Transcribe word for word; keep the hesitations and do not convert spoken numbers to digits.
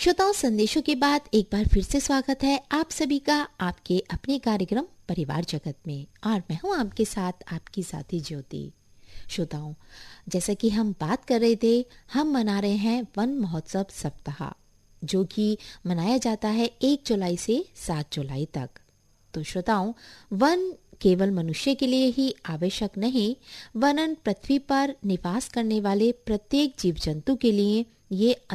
श्रोताओं, संदेशों के बाद एक बार फिर से स्वागत है आप सभी का आपके अपने कार्यक्रम परिवार जगत में। और मैं हूं आपके साथ आपकी साथी ज्योति। श्रोताओं, जैसा कि हम बात कर रहे थे, हम मना रहे हैं वन महोत्सव सप्ताह, जो कि मनाया जाता है एक जुलाई से सात जुलाई तक। तो श्रोताओं, वन केवल मनुष्य के लिए ही आवश्यक नहीं, वनन पृथ्वी पर निवास करने वाले प्रत्येक जीव जंतु के लिए ये